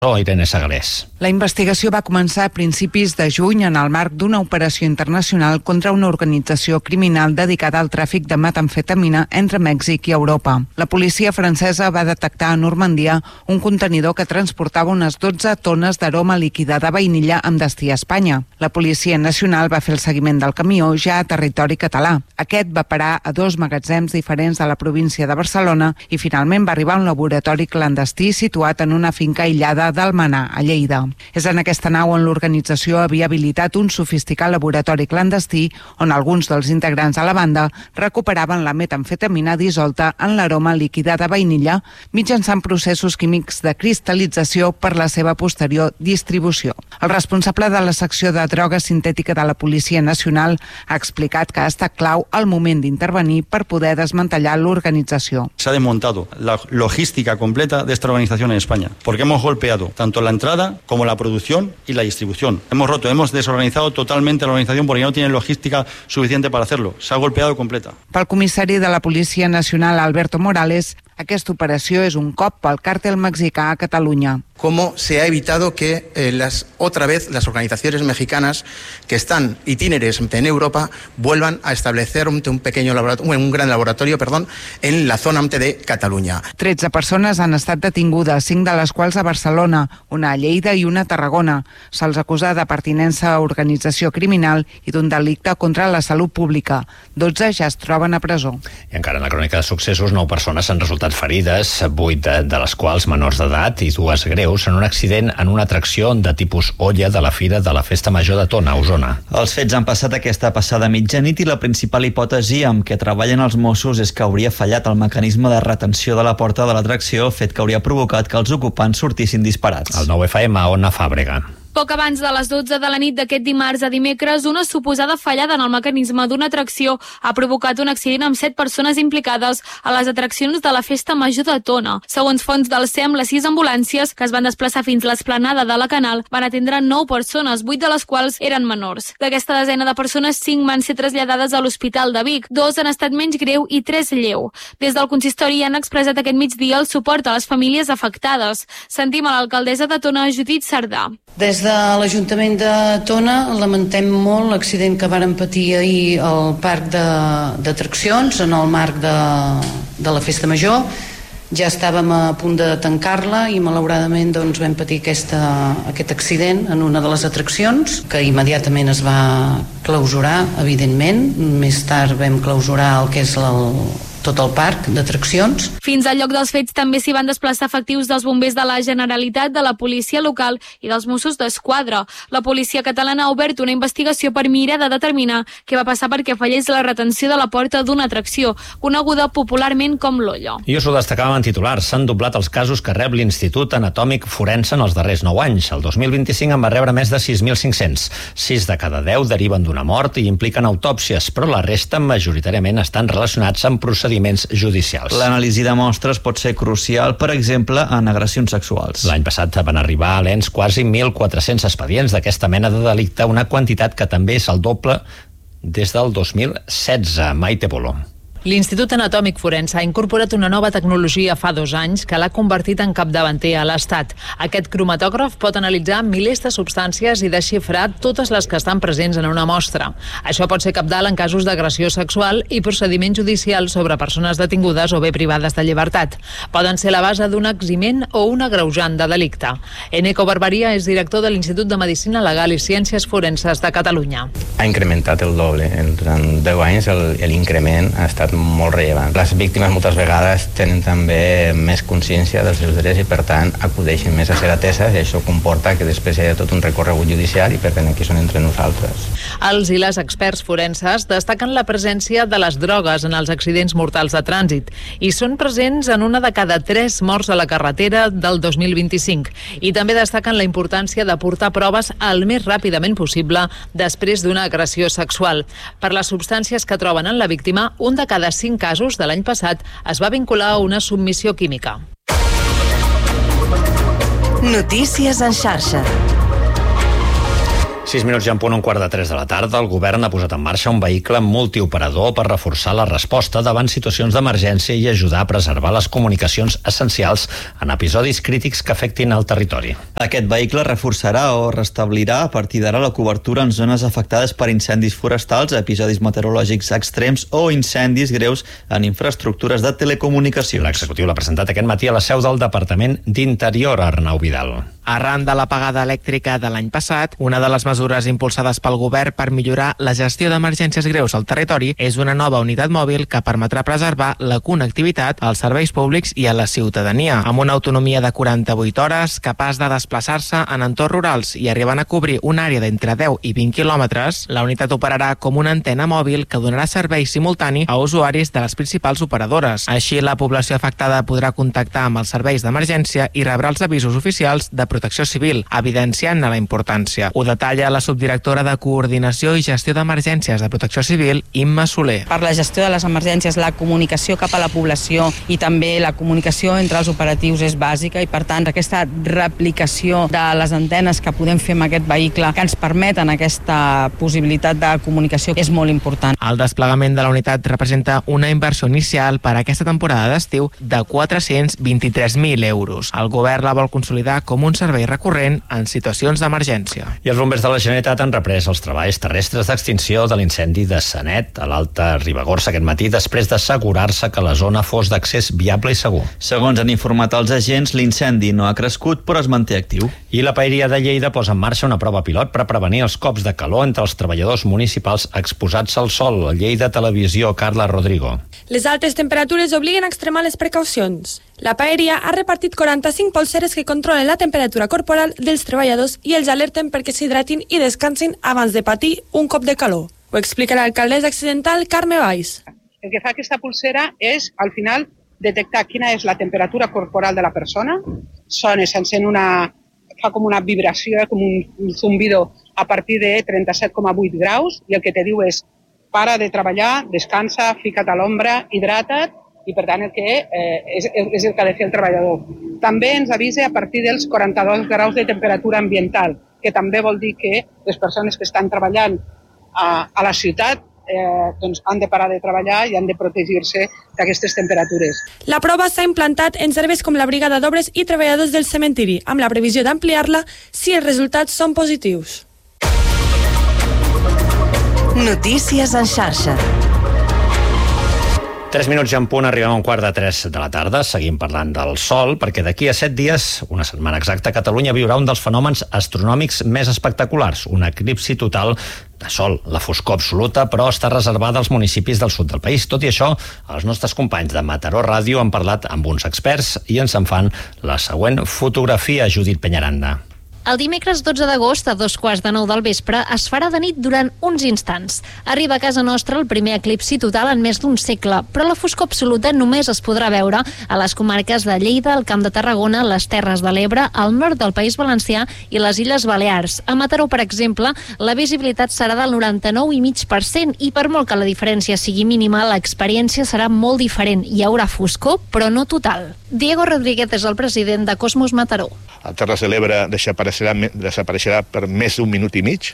Irene Sagalés. La investigació va començar a principis de juny en el marc d'una operació internacional contra una organització criminal dedicada al tràfic de metamfetamina entre Mèxic i Europa. La policia francesa va detectar a Normandia un contenidor que transportava unes 12 tones d'aroma líquida de vainilla amb destí a Espanya. La Policia Nacional va fer el seguiment del camió ja a territori català. Aquest va parar a 2 magatzems diferents de la província de Barcelona i finalment va arribar a un laboratori clandestí situat en una finca aïllada d'Almenar, a Lleida. És en aquesta nau on l'organització havia habilitat un sofisticat laboratori clandestí on alguns dels integrants de la banda recuperaven la metamfetamina dissolta en l'aroma líquida de vainilla mitjançant processos químics de cristal·lització per la seva posterior distribució. El responsable de la secció de droga sintètica de la Policia Nacional ha explicat que ha estat clau al moment d'intervenir per poder desmantellar l'organització. Se ha desmontado la logística completa de esta organización en España, porque hemos golpeado tanto la entrada como la producción y la distribución. Hemos desorganizado totalmente la organización porque no tiene logística suficiente para hacerlo. Se ha golpeado completa. Pel comissari de la Policia Nacional, Alberto Morales, aquesta operació és un cop pel càrtel mexicà a Catalunya. Cómo se ha evitado que otra vez las organizaciones mexicanas que están itineres en Europa vuelvan a establecer un gran laboratorio en la zona de Catalunya. 13 persones han estat detingudes, 5 de les quals a Barcelona, una a Lleida i una a Tarragona. Se'ls acusa de pertinença a organització criminal i d'un delicte contra la salut pública. 12 ja es troben a presó. I encara en la crònica de successos, 9 persones han resultat ferides, 8 de les quals menors d'edat i 2 greus en un accident en una atracció de tipus olla de la Fira de la Festa Major de Tona, a Osona. Els fets han passat aquesta passada mitjanit i la principal hipòtesi amb què treballen els Mossos és que hauria fallat el mecanisme de retenció de la porta de l'atracció, fet que hauria provocat que els ocupants sortissin disparats. El 9FM, Ona Fàbrega. Poc abans de les 12 de la nit d'aquest dimarts a dimecres, una suposada fallada en el mecanisme d'una atracció ha provocat un accident amb 7 persones implicades a les atraccions de la Festa Major de Tona. Segons fonts del SEM, les 6 ambulàncies que es van desplaçar fins a l'esplanada de la Canal van atendre 9 persones, 8 de les quals eren menors. D'aquesta desena de persones, 5 van ser traslladades a l'Hospital de Vic, 2 han estat menys greu i 3 lleu. Des del consistori han expressat aquest migdia el suport a les famílies afectades. Sentim a l'alcaldessa de Tona, Judit Sardà. Des de l'Ajuntament de Tona lamentem molt l'accident que varen patir ahir al parc d'atraccions en el marc de la Festa Major. Ja estàvem a punt de tancar-la i malauradament vam patir aquest accident en una de les atraccions que immediatament es va clausurar, evidentment. Més tard vam clausurar el que és tot el parc d'atraccions. Fins al lloc dels fets també s'hi van desplaçar efectius dels bombers de la Generalitat, de la policia local i dels Mossos d'Esquadra. La policia catalana ha obert una investigació per mirar de determinar què va passar perquè fallés la retenció de la porta d'una atracció, coneguda popularment com l'olla. I us ho destacàvem en titulars. S'han doblat els casos que rep l'Institut Anatòmic Forense en els darrers 9 anys. El 2025 en va rebre més de 6.500. 6 de cada 10 deriven d'una mort i impliquen autòpsies, però la resta majoritàriament estan relacionats amb procediments judicials. L'anàlisi de mostres pot ser crucial, per exemple, en agressions sexuals. L'any passat van arribar a l'ENS quasi 1.400 expedients d'aquesta mena de delicte, una quantitat que també és el doble des del 2016. Maite Polo. L'Institut Anatòmic Forense ha incorporat una nova tecnologia fa 2 anys que l'ha convertit en capdavanter a l'Estat. Aquest cromatògraf pot analitzar milers de substàncies i desxifrar totes les que estan presents en una mostra. Això pot ser cabdal en casos d'agressió sexual i procediments judicials sobre persones detingudes o bé privades de llibertat. Poden ser la base d'un eximent o un agreujant de delicte. Eneco Barberia és director de l'Institut de Medicina Legal i Ciències Forenses de Catalunya. Ha incrementat el doble. En 10 anys l'increment ha estat molt rellevant. Les víctimes moltes vegades tenen també més consciència dels seus drets i per tant acudeixen més a ser ateses i això comporta que després hi ha tot un recorregut judicial i per tant aquí són entre nosaltres. Els i les experts forenses destaquen la presència de les drogues en els accidents mortals de trànsit i són presents en una de cada 3 morts a la carretera del 2025 i també destaquen la importància de portar proves el més ràpidament possible després d'una agressió sexual. Per les substàncies que troben en la víctima, un de cada 5 casos de l'any passat es va vincular a una submissió química. Notícies en xarxa. 6 minuts ja en punt, 2:45 de la tarda. El govern ha posat en marxa un vehicle multioperador per reforçar la resposta davant situacions d'emergència i ajudar a preservar les comunicacions essencials en episodis crítics que afectin el territori. Aquest vehicle reforçarà o restablirà a partir d'ara la cobertura en zones afectades per incendis forestals, episodis meteorològics extrems o incendis greus en infraestructures de telecomunicacions. L'executiu l'ha presentat aquest matí a la seu del Departament d'Interior, Arnau Vidal. Arran de l'apagada elèctrica de l'any passat, una de les mesures impulsades pel govern per millorar la gestió d'emergències greus al territori és una nova unitat mòbil que permetrà preservar la connectivitat als serveis públics i a la ciutadania. Amb una autonomia de 48 hores, capaç de desplaçar-se en entorns rurals i arribant a cobrir una àrea d'entre 10 i 20 quilòmetres, la unitat operarà com una antena mòbil que donarà servei simultani a usuaris de les principals operadores. Així, la població afectada podrà contactar amb els serveis d'emergència i rebrà els avisos oficials de Protecció Civil, evidenciant la importància. Ho detalla la subdirectora de Coordinació i Gestió d'Emergències de Protecció Civil, Imma Soler. Per la gestió de les emergències, la comunicació cap a la població i també la comunicació entre els operatius és bàsica i, per tant, aquesta replicació de les antenes que podem fer amb aquest vehicle que ens permeten aquesta possibilitat de comunicació és molt important. El desplegament de la unitat representa una inversió inicial per a aquesta temporada d'estiu de 423.000 euros. El govern la vol consolidar com un servei recurrent en situacions d'emergència. I els bombers de la Generalitat han reprès els treballs terrestres d'extinció de l'incendi de Sanet a l'Alta Ribagorça aquest matí, després d'assegurar-se que la zona fos d'accés viable i segur. Segons han informat els agents, l'incendi no ha crescut, però es manté actiu. I la Paeria de Lleida posa en marxa una prova pilot per prevenir els cops de calor entre els treballadors municipals exposats al sol. Lleida Televisió, Carla Rodrigo. Les altes temperatures obliguen a extremar les precaucions. La Paeria ha repartit 45 polseres que controlen la temperatura corporal dels treballadors i els alerten perquè s'hidratin i descansin abans de patir un cop de calor. Ho explica l'alcaldessa accidental Carme Valls. El que fa aquesta pulsera és, al final, detectar quina és la temperatura corporal de la persona. Fa com una vibració, com un zumbido a partir de 37,8 graus i el que te diu és para de treballar, descansa, fica't a l'ombra, hidrata't, i per tant és el que ha de fer el treballador. També ens avisa a partir dels 42 graus de temperatura ambiental, que també vol dir que les persones que estan treballant a la ciutat han de parar de treballar i han de protegir-se d'aquestes temperatures. La prova s'ha implantat en serveis com la Brigada d'Obres i treballadors del cementiri, amb la previsió d'ampliar-la si els resultats són positius. Notícies en xarxa. 3 minuts ja en punt, arribem a 2:45 de la tarda. Seguim parlant del sol, perquè d'aquí a 7 dies, una setmana exacta, Catalunya viurà un dels fenòmens astronòmics més espectaculars, un eclipsi total de sol. La foscor absoluta, però està reservada als municipis del sud del país. Tot i això, els nostres companys de Mataró Ràdio han parlat amb uns experts i ens en fan la següent fotografia, Judit Peñaranda. El dimecres 12 d'agost a 8:45 del vespre es farà de nit durant uns instants. Arriba a casa nostra el primer eclipsi total en més d'un segle, però la foscor absoluta només es podrà veure a les comarques de Lleida, el Camp de Tarragona, les Terres de l'Ebre, el nord del País Valencià i les Illes Balears. A Mataró, per exemple, la visibilitat serà del 99,5% i per molt que la diferència sigui mínima, l'experiència serà molt diferent. Hi haurà foscor, però no total. Diego Rodríguez és el president de Cosmos Mataró. A Terres de l'Ebre desapareixerà per més d'un minut i mig,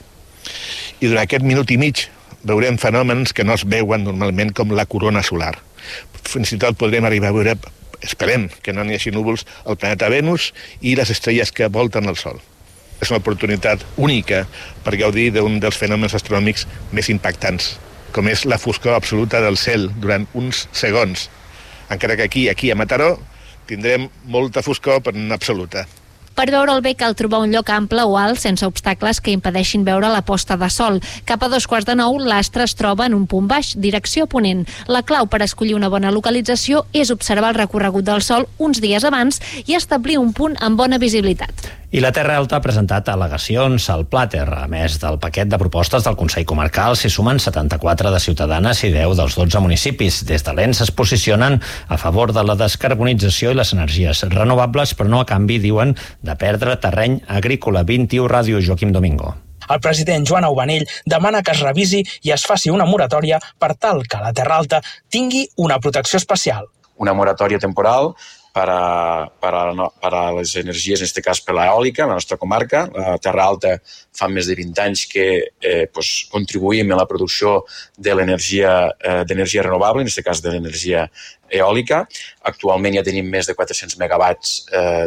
i durant aquest minut i mig veurem fenòmens que no es veuen normalment, com la corona solar. Fins i tot podrem arribar a veure, esperem que no n'hi hagi núvols, el planeta Venus i les estrelles que volten el Sol. És una oportunitat única per gaudir d'un dels fenòmens astronòmics més impactants, com és la foscor absoluta del cel durant uns segons. Encara que aquí a Mataró tindrem molta foscor, però no absoluta. Per veure'l bé cal trobar un lloc ample o alt sense obstacles que impedeixin veure la posta de sol. Cap a 8:45 l'astre es troba en un punt baix, direcció ponent. La clau per escollir una bona localització és observar el recorregut del sol uns dies abans i establir un punt amb bona visibilitat. I la Terra Alta ha presentat al·legacions al Plàter. A més del paquet de propostes del Consell Comarcal, s'hi sumen 74 de Ciutadanes i 10 dels 12 municipis. Des de l'ENS es posicionen a favor de la descarbonització i les energies renovables, però no a canvi, diuen, de perdre terreny agrícola. 21 Ràdio, Joaquim Domingo. El president Joan Aubanell demana que es revisi i es faci una moratòria per tal que la Terra Alta tingui una protecció especial. Una moratòria temporal para les energies, en aquest cas per l'eòlica, en la nostra comarca. La Terra Alta fa més de 20 anys que contribuïm a la producció d'energia renovable, en aquest cas de l'energia eòlica. Actualment ja tenim més de 400 megawatts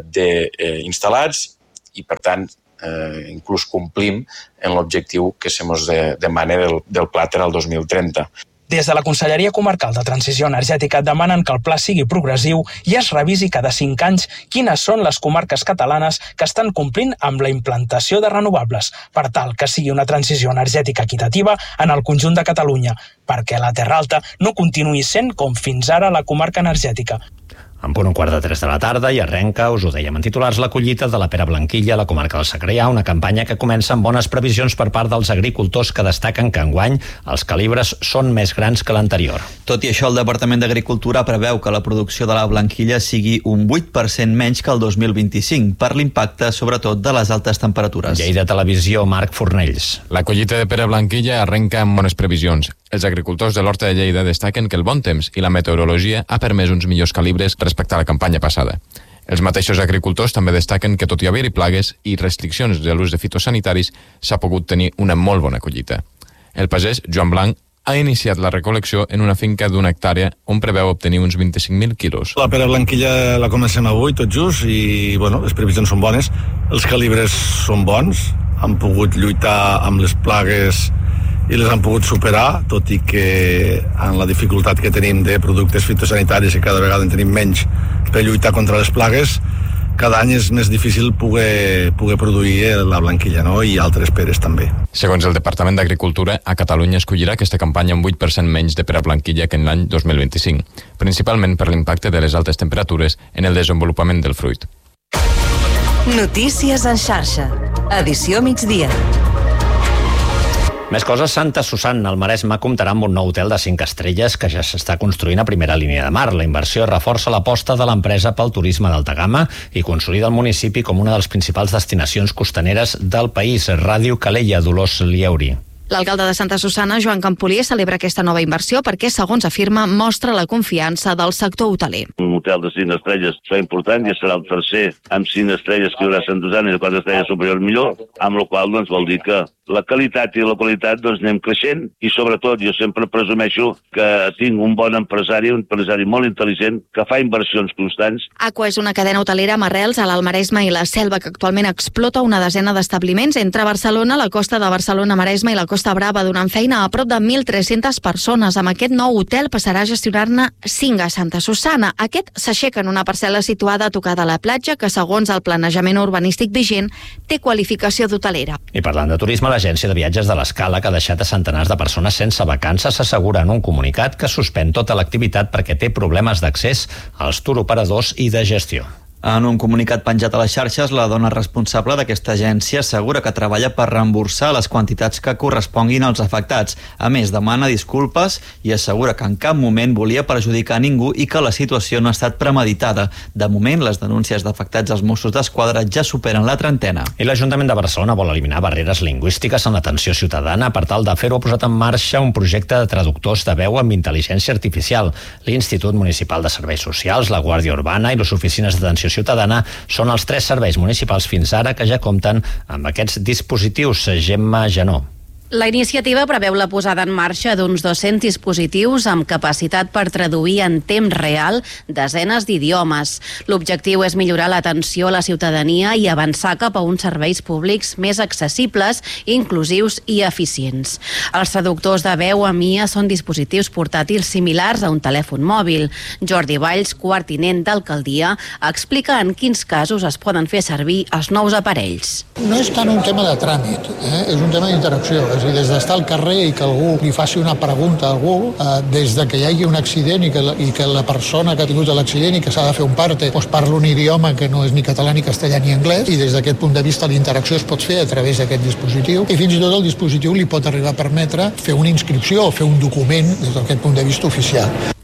instal·lats i, per tant, inclús complim en l'objectiu que se mos demana del Pla Terra al 2030. Des de la Conselleria Comarcal de Transició Energètica demanen que el pla sigui progressiu i es revisi cada 5 anys quines són les comarques catalanes que estan complint amb la implantació de renovables, per tal que sigui una transició energètica equitativa en el conjunt de Catalunya, perquè la Terra Alta no continuï sent com fins ara la comarca energètica. En punt 2:45 de la tarda i arrenca, us ho dèiem en titulars, la collita de la pera blanquilla a la comarca del Segrià, una campanya que comença amb bones previsions per part dels agricultors que destaquen que enguany els calibres són més grans que l'anterior. Tot i això, el Departament d'Agricultura preveu que la producció de la blanquilla sigui un 8% menys que el 2025 per l'impacte, sobretot, de les altes temperatures. Lleida Televisió, Marc Fornells. La collita de pera blanquilla arrenca amb bones previsions. Els agricultors de l'Horta de Lleida destaquen que el bon temps i la meteorologia ha permès uns millors calibres respecte a la campanya passada. Els mateixos agricultors també destaquen que, tot i haver-hi plagues i restriccions de l'ús de fitosanitaris, s'ha pogut tenir una molt bona collita. El pagès Joan Blanc ha iniciat la recol·lecció en una finca d'una hectàrea on preveu obtenir uns 25.000 quilos. La pera blanquilla la comencem avui, tot just, i les previsions són bones. Els calibres són bons, han pogut lluitar amb les plagues i les han pogut superar, tot i que en la dificultat que tenim de productes fitosanitaris i cada vegada en tenim menys per lluitar contra les plagues, cada any és més difícil poder produir la blanquilla, no? I altres peres també. Segons el Departament d'Agricultura, a Catalunya es collirà aquesta campanya un 8% menys de pera blanquilla que en l'any 2025, principalment per l'impacte de les altes temperatures en el desenvolupament del fruit. Notícies en xarxa. Edició migdia. Més coses, Santa Susanna, al Maresme, comptarà amb un nou hotel de 5 estrelles que ja s'està construint a primera línia de mar. La inversió reforça l'aposta de l'empresa pel turisme d'alta gamma i consolida el municipi com una de les principals destinacions costaneres del país. Ràdio Calella, Dolors Lieuri. L'alcalde de Santa Susanna, Joan Campolier, celebra aquesta nova inversió perquè, segons afirma, mostra la confiança del sector hoteler. Un hotel de 5 estrelles serà important, ja serà el tercer amb 5 estrelles que hi haurà a Santa Susanna i de 4 estrelles superior millor, amb la qual cosa vol dir que la qualitat i la qualitat anem creixent i, sobretot, jo sempre presumeixo que tinc un bon empresari, un empresari molt intel·ligent, que fa inversions constants. Aqua és una cadena hotelera amb arrels a l'Alt Maresme i la Selva, que actualment explota una desena d'establiments entre Barcelona, la costa de Barcelona-Maresme i la Costa Brava, donant feina a prop de 1.300 persones. Amb aquest nou hotel passarà a gestionar-ne 5 a Santa Susanna. Aquest s'aixeca en una parcel·la situada a tocar de la platja que, segons el planejament urbanístic vigent, té qualificació d'hotelera. I parlant de turisme, l'Agència de Viatges de l'Escala, que ha deixat a centenars de persones sense vacances, s'assegura en un comunicat que suspèn tota l'activitat perquè té problemes d'accés als turoperadors i de gestió. En un comunicat penjat a les xarxes, la dona responsable d'aquesta agència assegura que treballa per reemborsar les quantitats que corresponguin als afectats. A més, demana disculpes i assegura que en cap moment volia perjudicar a ningú i que la situació no ha estat premeditada. De moment, les denúncies d'afectats als Mossos d'Esquadra ja superen la 30. I l'Ajuntament de Barcelona vol eliminar barreres lingüístiques en l'atenció ciutadana. Per tal de fer-ho, ha posat en marxa un projecte de traductors de veu amb intel·ligència artificial. L'Institut Municipal de Serveis Socials, la Guàrdia Urbana i les oficines d'atenció ciutadana són els 3 serveis municipals fins ara que ja compten amb aquests dispositius. Gemma Janó. La iniciativa preveu la posada en marxa d'uns 200 dispositius amb capacitat per traduir en temps real desenes d'idiomes. L'objectiu és millorar l'atenció a la ciutadania i avançar cap a uns serveis públics més accessibles, inclusius i eficients. Els traductors de veu a MIA són dispositius portàtils similars a un telèfon mòbil. Jordi Valls, quart tinent d'alcaldia, explica en quins casos es poden fer servir els nous aparells. No és tant un tema de tràmit, és un tema d'interacció. És a dir, des d'estar al carrer i que algú li faci una pregunta a algú, des de que hi hagi un accident i que la persona que ha tingut l'accident i que s'ha de fer un parte parla un idioma que no és ni català ni castellà ni anglès, i des d'aquest punt de vista la interacció es pot fer a través d'aquest dispositiu, i fins i tot el dispositiu li pot arribar a permetre fer una inscripció o fer un document des d'aquest punt de vista oficial.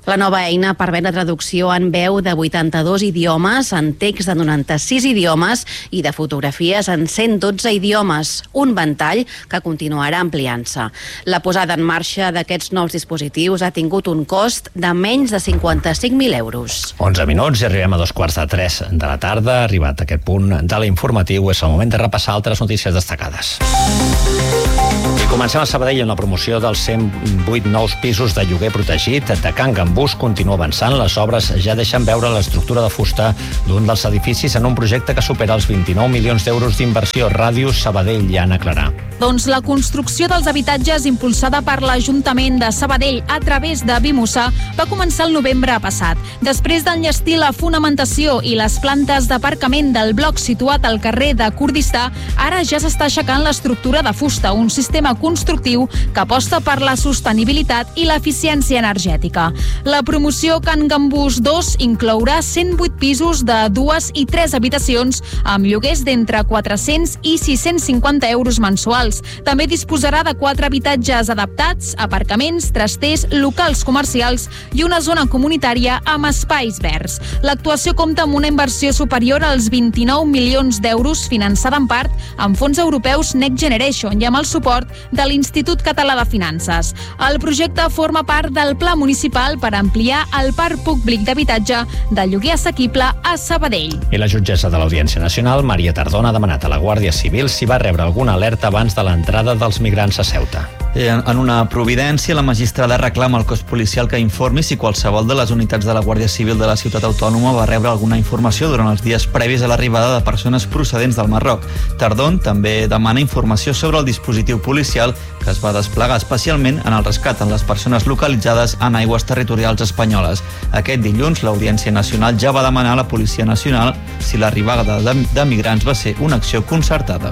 La nova eina permet la traducció en veu de 82 idiomes, en text de 96 idiomes i de fotografies en 112 idiomes, un ventall que continuarà ampliant-se. La posada en marxa d'aquests nous dispositius ha tingut un cost de menys de 55.000 euros. 11 minuts i arribem a 2:45 de la tarda. Arribat a aquest punt de l'informatiu, és el moment de repassar altres notícies destacades. I comencem a Sabadell amb la promoció dels 108 nous pisos de lloguer protegit de Can Gambús continua avançant. Les obres ja deixen veure l'estructura de fusta d'un dels edificis en un projecte que supera els 29 milions d'euros d'inversió. Ràdio Sabadell, Anna Clarà. Doncs la construcció dels habitatges impulsada per l'Ajuntament de Sabadell a través de Bimusa va començar el novembre passat. Després d'enllestir la fonamentació i les plantes d'aparcament del bloc situat al carrer de Kurdistà, ara ja s'està aixecant l'estructura de fusta, un sistema constructiu que aposta per la sostenibilitat i l'eficiència energètica. La promoció Can Gambús 2 inclourà 108 pisos de 2 i 3 habitacions amb lloguers d'entre 400 i 650 euros mensuals. També disposarà de 4 habitatges adaptats, aparcaments, trasters, locals comercials i una zona comunitària amb espais verds. L'actuació compta amb una inversió superior als 29 milions d'euros finançada en part amb fons europeus Next Generation i amb el suport de l'Institut Català de Finances. El projecte forma part del Pla Municipal per ampliar el parc públic d'habitatge de lloguer assequible a Sabadell. I la jutgessa de l'Audiència Nacional, Maria Tardona, ha demanat a la Guàrdia Civil si va rebre alguna alerta abans de l'entrada dels migrants a Ceuta. En una providència, la magistrada reclama al cos policial que informi si qualsevol de les unitats de la Guàrdia Civil de la ciutat autònoma va rebre alguna informació durant els dies previs a l'arribada de persones procedents del Marroc. Tardón també demana informació sobre el dispositiu policial que es va desplegar especialment en el rescat en les persones localitzades en aigües territorials espanyoles. Aquest dilluns, l'Audiència Nacional ja va demanar a la Policia Nacional si l'arribada de migrants va ser una acció concertada.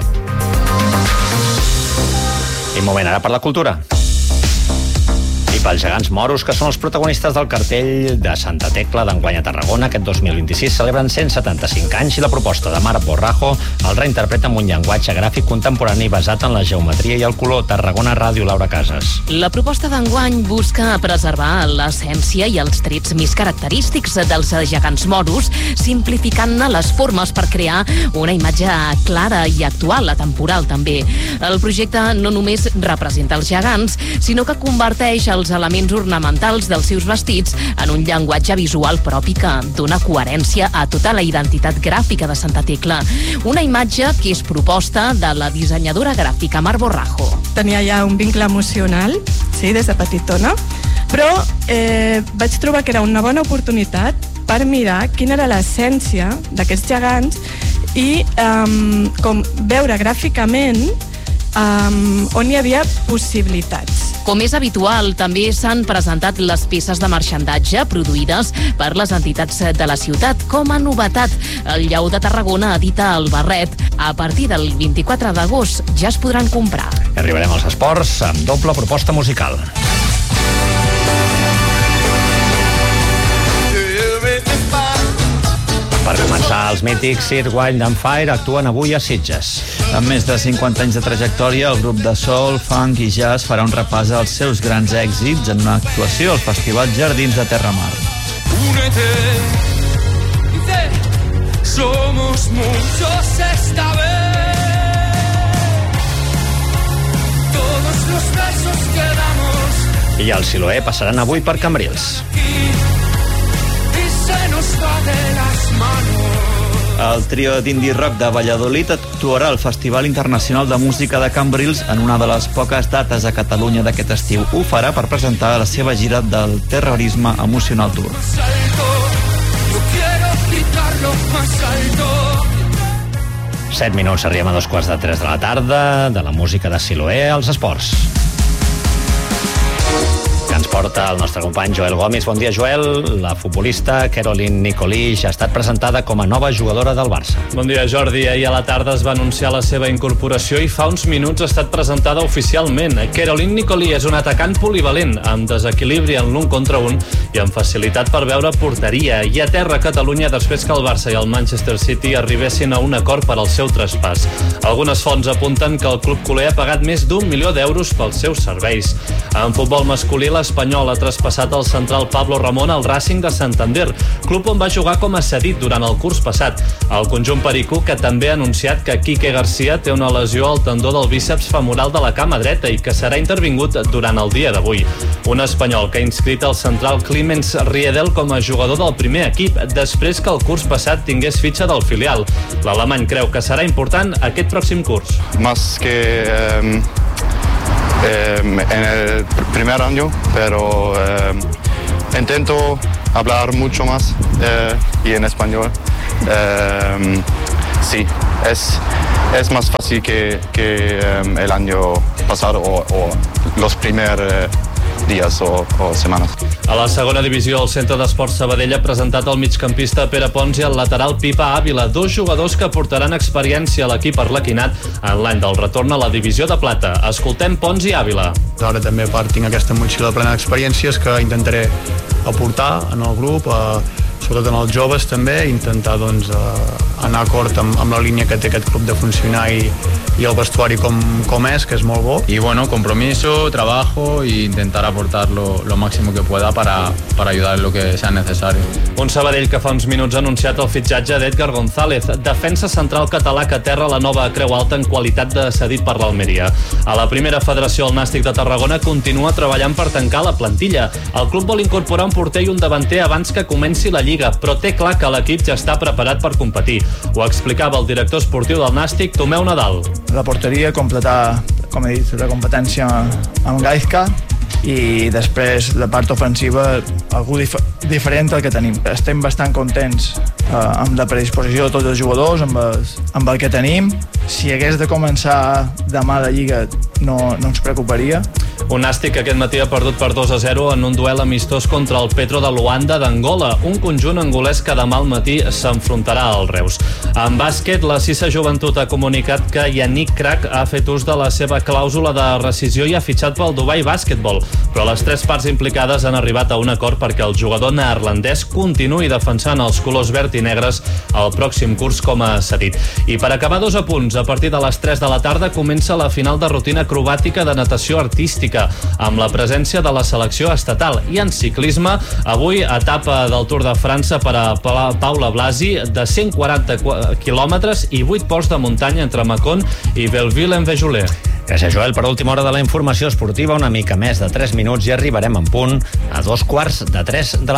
I moment ara per la cultura. I pels gegants moros, que són els protagonistes del cartell de Santa Tecla d'enguany a Tarragona. Aquest 2026 celebren 175 anys i la proposta de Mar Borrajo el reinterpreta amb un llenguatge gràfic contemporani basat en la geometria i el color. Tarragona Ràdio, Laura Casas. La proposta d'enguany busca preservar l'essència i els trets més característics dels gegants moros, simplificant-ne les formes per crear una imatge clara i actual, atemporal també. El projecte no només representa els gegants, sinó que converteix els elements ornamentals dels seus vestits en un llenguatge visual propi que dona coherència a tota la identitat gràfica de Santa Tecla. Una imatge que és proposta de la dissenyadora gràfica Mar Borrajo. Tenia ja un vincle emocional, sí, des de petitona, però vaig trobar que era una bona oportunitat per mirar quina era l'essència d'aquests gegants i com veure gràficament on hi havia possibilitats. Com és habitual, també s'han presentat les peces de marxandatge produïdes per les entitats de la ciutat. Com a novetat, el Lleó de Tarragona edita el barret. A partir del 24 d'agost ja es podran comprar. Arribarem als esports amb doble proposta musical. Per començar, els mítics Sir Wild and Fire actuen avui a Sitges. Amb més de 50 anys de trajectòria, el grup de soul, funk i jazz farà un repàs als seus grans èxits en una actuació al Festival Jardins de Terramar. Únete, dice, somos muchos esta vez, todos los besos que damos. I el Siloé passaran avui per Cambrils. Se nos va de las manos. El trio d'indie rock de Valladolid actuarà al Festival Internacional de Música de Cambrils en una de les poques dates a Catalunya d'aquest estiu. Ho farà per presentar la seva gira del Terrorisme Emocional Tour. Yo quiero gritarlo más alto. 7 minuts, arribem a 2:45 de la tarda, de la música de Siloé als esports. Que ens porta el nostre company Joel Gomis. Bon dia, Joel. La futbolista Caroline Nicolí ja ha estat presentada com a nova jugadora del Barça. Bon dia, Jordi. Ahir a la tarda es va anunciar la seva incorporació i fa uns minuts ha estat presentada oficialment. Caroline Nicolí és un atacant polivalent, amb desequilibri en l'1 contra 1 i amb facilitat per veure porteria. I a terra a Catalunya després que el Barça i el Manchester City arribessin a un acord per al seu traspàs. Algunes fonts apunten que el club culer ha pagat més d'1 milió d'euros pels seus serveis. En futbol masculí, l'Espanyol l'Espanyol ha traspassat el central Pablo Ramón al Racing de Santander, club on va jugar com a cedit durant el curs passat. El conjunt pericú, que també ha anunciat que Quique García té una lesió al tendó del bíceps femoral de la cama dreta i que serà intervingut durant el dia d'avui. Un espanyol que ha inscrit el central Clemens Riedel com a jugador del primer equip després que el curs passat tingués fitxa del filial. L'alemany creu que serà important aquest pròxim curs. Más que en el primer año, pero intento hablar mucho más y en español. Sí, es más fácil que el año pasado o los primeros dies o setmanes. A la segona divisió, el Centre d'Esports Sabadell ha presentat el migcampista Pere Pons i el lateral Pipa Ávila, dos jugadors que portaran experiència a l'equip arlequinat en l'any del retorn a la divisió de plata. Escoltem Pons i Ávila. Ara també tinc aquesta motxilla plena d'experiències que intentaré aportar en el grup, sobretot en els joves també, intentar anar acord amb la línia que té aquest club de funcionar i el vestuari com és, que és molt bo. Y bueno, compromiso, trabajo e intentar aportar lo máximo que pueda para ayudar en lo que sea necesario. Un Sabadell que fa uns minuts ha anunciat el fitxatge d'Edgar González, defensa central català que aterra la nova Creu Alta en qualitat de cedit per l'Almeria. A la primera federació, el Nàstic de Tarragona continua treballant per tancar la plantilla. El club vol incorporar un porter i un davanter abans que comenci la Lliga, però té clar que l'equip ja està preparat per competir. Ho explicava el director esportiu del Nàstic, Tomeu Nadal. La porteria, completar, com he dit, la competència amb Gaizka i després la part ofensiva algú diferent al que tenim. Estem bastant contents amb la predisposició de tots els jugadors, amb el que tenim. Si hagués de començar demà la Lliga no ens preocuparia. Un Nàstic que aquest matí ha perdut per 2-0 en un duel amistós contra el Petro de Luanda d'Angola, un conjunt angolès que demà al matí s'enfrontarà al Reus. En bàsquet, la Sisa Joventut ha comunicat que Yannick Crac ha fet ús de la seva clàusula de rescisió i ha fitxat pel Dubai Basketball, però les tres parts implicades han arribat a un acord perquè el jugador neerlandès continuï defensant els colors verd i negres el pròxim curs com a cedit. I per acabar, 2 apunts. A partir de les 3 de la tarda comença la final de rutina acrobàtica de natació artística, amb la presència de la selecció estatal. I en ciclisme, avui etapa del Tour de França per a Paula Blasi de 140 quilòmetres i 8 ports de muntanya entre Mâcon i Belleville-en-Véjolais. Gràcies, Joel. Per última hora de la informació esportiva, una mica més de 3 minuts i arribarem en punt a 2:15 de la